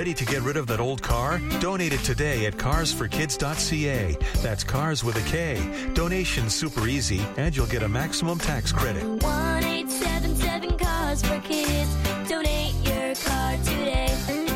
Ready to get rid of that old car? Donate it today at carsforkids.ca. That's cars with a K. Donation's super easy, and you'll get a maximum tax credit. 1-877-CARS-FOR-KIDS. Donate your car today.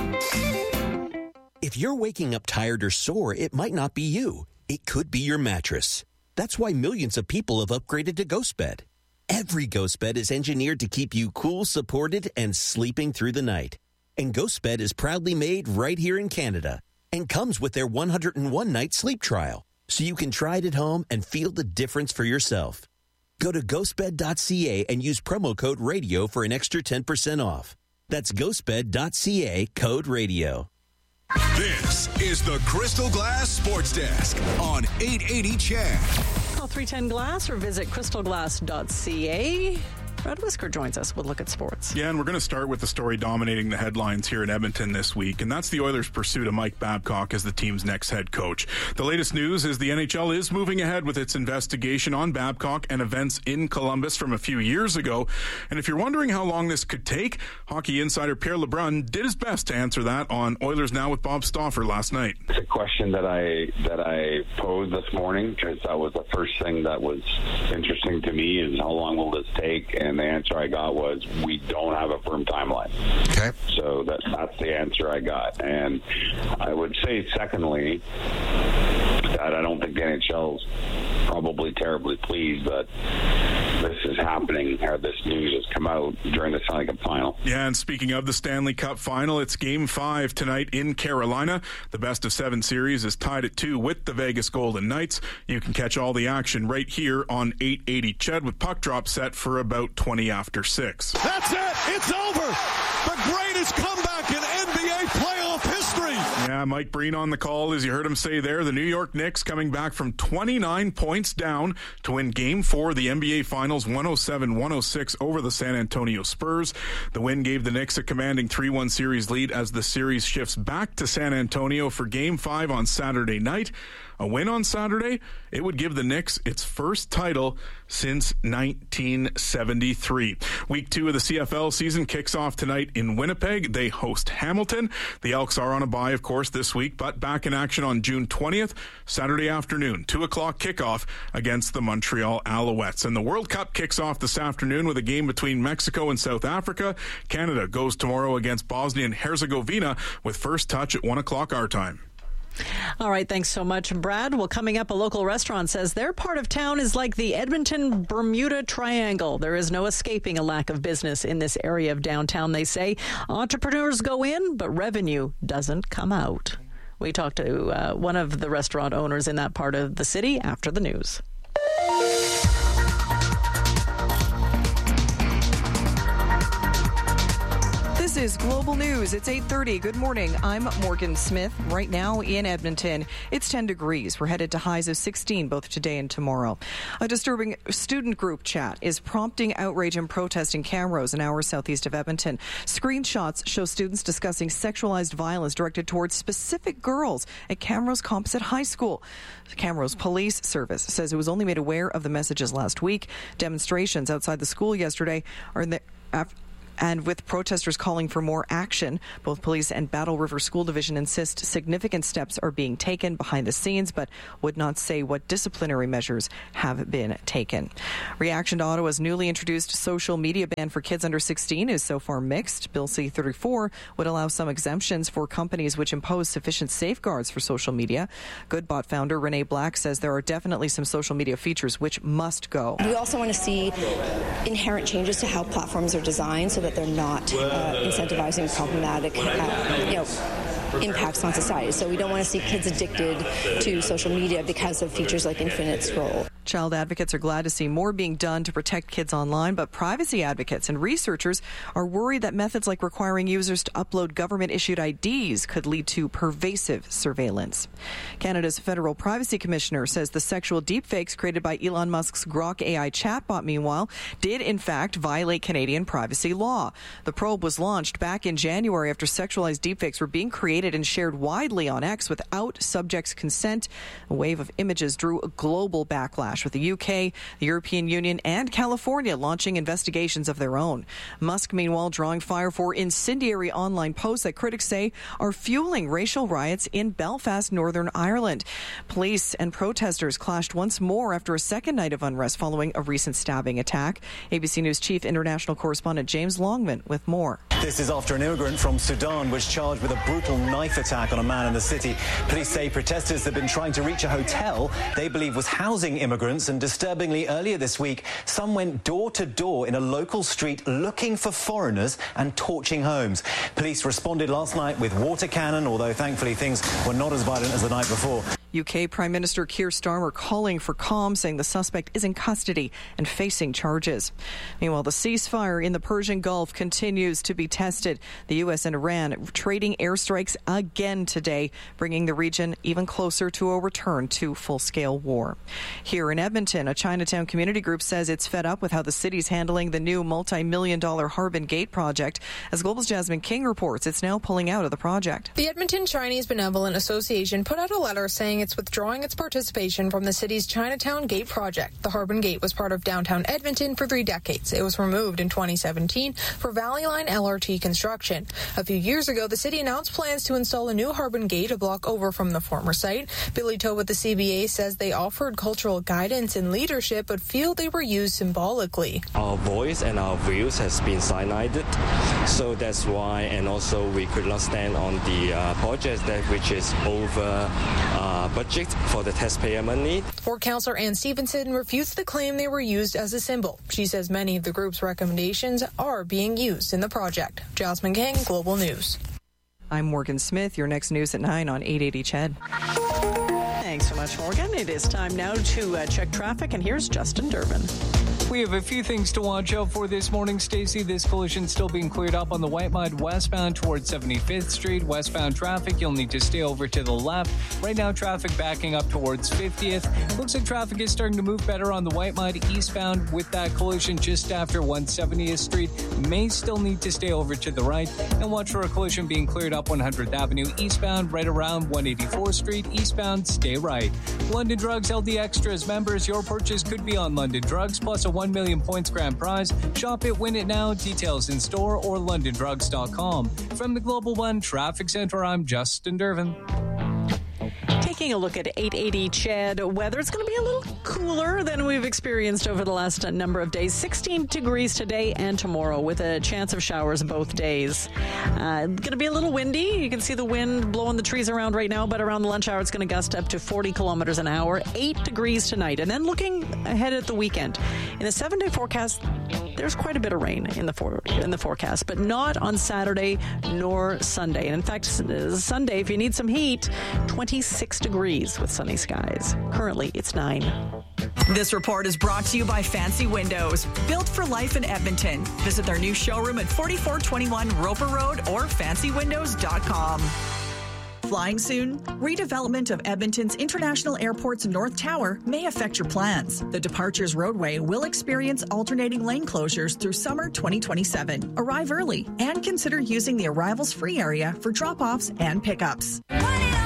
If you're waking up tired or sore, it might not be you. It could be your mattress. That's why millions of people have upgraded to GhostBed. Every GhostBed is engineered to keep you cool, supported, and sleeping through the night. And GhostBed is proudly made right here in Canada and comes with their 101-night sleep trial, so you can try it at home and feel the difference for yourself. Go to ghostbed.ca and use promo code RADIO for an extra 10% off. That's ghostbed.ca, code RADIO. This is the Crystal Glass Sports Desk on 880 CHED. Call 310-GLASS or visit crystalglass.ca. Brad Whisker joins us. We'll look at sports. Yeah, and we're going to start with the story dominating the headlines here in Edmonton this week, and that's the Oilers' pursuit of Mike Babcock as the team's next head coach. The latest news is the NHL is moving ahead with its investigation on Babcock and events in Columbus from a few years ago. And if you're wondering how long this could take, hockey insider Pierre LeBrun did his best to answer that on Oilers Now with Bob Stauffer last night. It's a question that I posed this morning because that was the first thing that was interesting to me is how long will this take? And the answer I got was, we don't have a firm timeline. Okay. So that's the answer I got. And I would say, secondly, that I don't think the NHL's probably terribly pleased that this is happening, or this news has come out during the Stanley Cup Final. Yeah, and speaking of the Stanley Cup Final, it's Game 5 tonight in Carolina. The best-of-7 series is tied at 2 with the Vegas Golden Knights. You can catch all the action right here on 880 CHED with puck drop set for about 20 after 6. That's it! It's over! The greatest comeback in NBA playoff history! Yeah, Mike Breen on the call, as you heard him say there. The New York Knicks coming back from 29 points down to win Game 4 of the NBA Finals 107-106 over the San Antonio Spurs. The win gave the Knicks a commanding 3-1 series lead as the series shifts back to San Antonio for Game 5 on Saturday night. A win on Saturday, it would give the Knicks its first title since 1973. Week 2 of the CFL season kicks off tonight in Winnipeg. They host Hamilton. The Elks are on a bye, of course, this week, but back in action on June 20th, Saturday afternoon, 2 o'clock kickoff against the Montreal Alouettes. And the World Cup kicks off this afternoon with a game between Mexico and South Africa. Canada goes tomorrow against Bosnia and Herzegovina with first touch at 1 o'clock our time. All right, thanks so much, Brad. Well, coming up, a local restaurant says their part of town is like the Edmonton Bermuda Triangle. There is no escaping a lack of business in this area of downtown, they say. Entrepreneurs go in, but revenue doesn't come out. We talked to one of the restaurant owners in that part of the city after the news. This is Global News. It's 8:30. Good morning. I'm Morgan Smith. Right now in Edmonton, it's 10 degrees. We're headed to highs of 16 both today and tomorrow. A disturbing student group chat is prompting outrage and protest in Camrose, an hour southeast of Edmonton. Screenshots show students discussing sexualized violence directed towards specific girls at Camrose Composite High School. The Camrose Police Service says it was only made aware of the messages last week. Demonstrations outside the school yesterday are in the and with protesters calling for more action, both police and Battle River School Division insist significant steps are being taken behind the scenes, but would not say what disciplinary measures have been taken. Reaction to Ottawa's newly introduced social media ban for kids under 16 is so far mixed. Bill C-34 would allow some exemptions for companies which impose sufficient safeguards for social media. Goodbot founder Renee Black says there are definitely some social media features which must go. We also want to see inherent changes to how platforms are designed so that they're not incentivizing problematic impacts on society. So we don't want to see kids addicted to social media because of features like infinite scroll. Child advocates are glad to see more being done to protect kids online, but privacy advocates and researchers are worried that methods like requiring users to upload government-issued IDs could lead to pervasive surveillance. Canada's Federal Privacy Commissioner says the sexual deepfakes created by Elon Musk's Grok AI chatbot, meanwhile, did in fact violate Canadian privacy law. The probe was launched back in January after sexualized deepfakes were being created and shared widely on X without subjects' consent. A wave of images drew a global backlash. clash with the UK, the European Union, and California launching investigations of their own. Musk, meanwhile, drawing fire for incendiary online posts that critics say are fueling racial riots in Belfast, Northern Ireland. Police and protesters clashed once more after a second night of unrest following a recent stabbing attack. ABC News Chief International Correspondent James Longman with more. This is after an immigrant from Sudan was charged with a brutal knife attack on a man in the city. Police say protesters have been trying to reach a hotel they believe was housing immigrants, and disturbingly earlier this week, some went door to door in a local street looking for foreigners and torching homes. Police responded last night with water cannon, although thankfully things were not as violent as the night before. UK Prime Minister Keir Starmer calling for calm, saying the suspect is in custody and facing charges. Meanwhile, the ceasefire in the Persian Gulf continues to be tested. The U.S. and Iran trading airstrikes again today, bringing the region even closer to a return to full-scale war. Here in Edmonton, a Chinatown community group says it's fed up with how the city's handling the new multi-million-dollar Harbin Gate project. As Global's Jasmine King reports, it's now pulling out of the project. The Edmonton Chinese Benevolent Association put out a letter saying it's withdrawing its participation from the city's Chinatown Gate project. The Harbin Gate was part of downtown Edmonton for 3 decades. It was removed in 2017 for Valley Line LRT construction. A few years ago, the city announced plans to install a new Harbin Gate a block over from the former site. Billy Toe with the CBA says they offered cultural guidance and leadership, but feel they were used symbolically. Our voice and our views has been cyanided, so that's why, and also we could not stand on the project that which is over budget for the taxpayer money. Board Councillor Ann Stevenson refutes the claim they were used as a symbol. She says many of the group's recommendations are being used in the project. Jasmine King, Global News. I'm Morgan Smith. Your next news at 9 on 880 CHED. Thanks so much, Morgan. It is time now to check traffic, and here's Justin Durbin. We have a few things to watch out for this morning, Stacey. This collision still being cleared up on the Whitemud westbound towards 75th Street. Westbound traffic, you'll need to stay over to the left. Right now, traffic backing up towards 50th. Looks like traffic is starting to move better on the Whitemud eastbound with that collision just after 170th Street. May still need to stay over to the right. And watch for a collision being cleared up 100th Avenue eastbound right around 184th Street. Eastbound, stay right. London Drugs LD Extras members, your purchase could be on London Drugs plus a 1 million points grand prize. Shop it, win it now. Details in store or londondrugs.com. From the Global One Traffic Center, I'm Justin Durbin. Taking a look at 880 CHED weather, it's going to be a little cooler than we've experienced over the last number of days. 16 degrees today and tomorrow with a chance of showers both days. Going to be a little windy. You can see the wind blowing the trees around right now, but around the lunch hour it's going to gust up to 40 kilometers an hour. 8 degrees tonight. And then looking ahead at the weekend, in a 7-day forecast, there's quite a bit of rain in the forecast, but not on Saturday nor Sunday. And in fact, Sunday, if you need some heat, 26 degrees with sunny skies. Currently, it's 9. This report is brought to you by Fancy Windows, built for life in Edmonton. Visit their new showroom at 4421 Roper Road or fancywindows.com. Flying soon? Redevelopment of Edmonton's International Airport's North Tower may affect your plans. The Departures Roadway will experience alternating lane closures through summer 2027. Arrive early and consider using the arrivals free area for drop-offs and pickups.